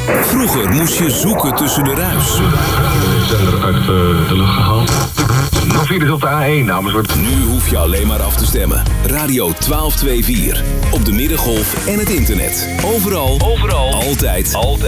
Vroeger moest je zoeken tussen de ruis. De zender uit de lucht gehaald. Nog vier is op de A1, namens wordt. Nu hoef je alleen maar af te stemmen. Radio 1224. Op de Middengolf en het internet. Overal. Altijd.